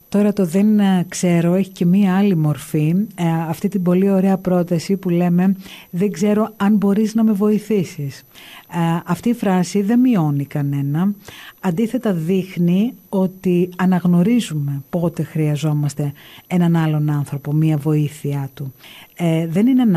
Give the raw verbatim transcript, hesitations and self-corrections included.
Τώρα το δεν ξέρω έχει και μία άλλη μορφή, ε, αυτή την πολύ ωραία πρόταση που λέμε δεν ξέρω αν μπορείς να με βοηθήσεις. Ε, αυτή η φράση δεν μειώνει κανένα, αντίθετα δείχνει ότι αναγνωρίζουμε πότε χρειαζόμαστε έναν άλλον άνθρωπο, μία βοήθειά του. Ε, δεν είναι